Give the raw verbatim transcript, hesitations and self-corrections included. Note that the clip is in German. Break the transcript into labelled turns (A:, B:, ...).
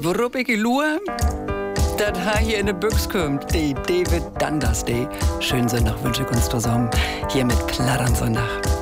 A: Gruppige Lur, das ha hier in der Büchs kommt, die David Dundas Day. Schönen Sonntag wünsche ich uns zusammen, hier mit Plattern Sonntag.